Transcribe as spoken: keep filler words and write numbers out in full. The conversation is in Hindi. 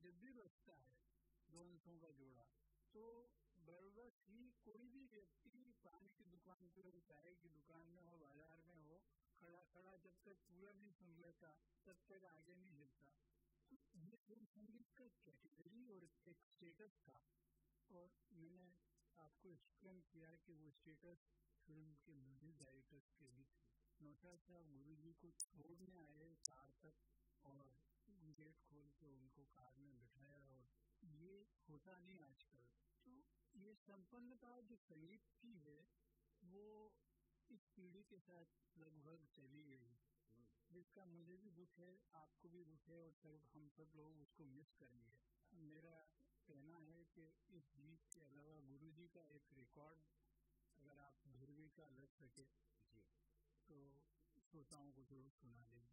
जब भी बजता है दो अंशों का जोड़ा, तो बरबस ही कोई भी व्यक्ति पानी की दुकान पे हो, चाय की दुकान में हो, बाजार में हो, खड़ा खड़ा जब तक पूरा नहीं सुन लेता तब तक आगे नहीं हिलता। तो ये फिल्म संगीत का कैटेगरी और एक स्टेटस था, और मैंने आपको एक्सप्लेन किया कि वो स्टेटस फिल्म के म्यूजिक डायरेक्टर के भी थे। नौशाद साहब गुरु जी को छोड़ने आए कार तक और गेट खोल के उनको कार में बिठाया, और ये होता नहीं आजकल। तो ये संपन्नता जो संगीत की है वो इस पीढ़ी के साथ लगभग चली गई, जिसका मुझे भी दुख है, आपको भी दुख है, और सब हम सब लोग उसको मिस करेंगे। मेरा कहना है कि इस गीत के अलावा गुरु जी का एक रिकॉर्ड अगर आप ध्रुवी का लग सके जी तो श्रोताओं को जरूर सुना देंगे।